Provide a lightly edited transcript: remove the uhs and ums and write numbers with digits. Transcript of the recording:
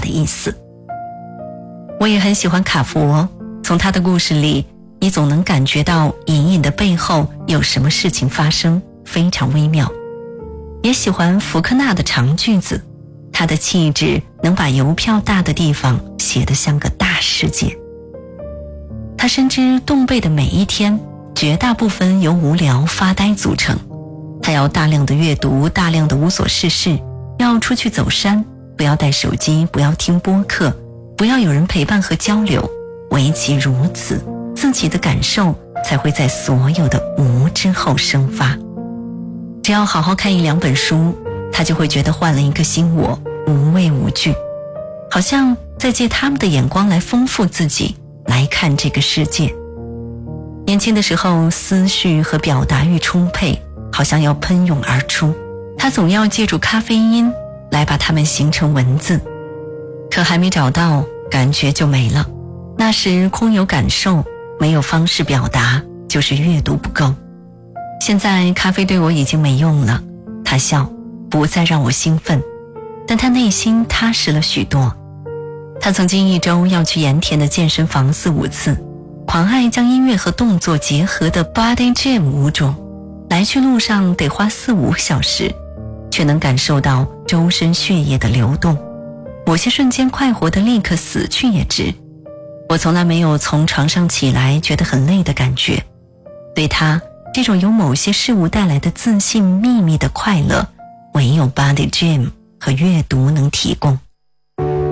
的意思。我也很喜欢卡佛，从他的故事里，你总能感觉到隐隐的背后有什么事情发生，非常微妙。也喜欢福克纳的长句子，他的气质能把邮票大的地方写得像个大世界。他深知动辈的每一天绝大部分由无聊发呆组成，他要大量的阅读，大量的无所事事，要出去走山，不要带手机，不要听播客，不要有人陪伴和交流，唯其如此，自己的感受才会在所有的无之后生发。只要好好看一两本书，他就会觉得换了一个新我，无畏无惧，好像在借他们的眼光来丰富自己，来看这个世界。年轻的时候思绪和表达欲充沛，好像要喷涌而出，他总要借助咖啡因来把它们形成文字，可还没找到，感觉就没了。那时空有感受，没有方式表达，就是阅读不够。现在咖啡对我已经没用了，他笑，不再让我兴奋，但他内心踏实了许多。他曾经一周要去盐田的健身房4、5次，狂爱将音乐和动作结合的 Body Gym 舞种，来去路上得花4、5小时，却能感受到周身血液的流动，某些瞬间快活的立刻死去也值。我从来没有从床上起来觉得很累的感觉，对他这种由某些事物带来的自信秘密的快乐，唯有 Body Gym 和阅读能提供。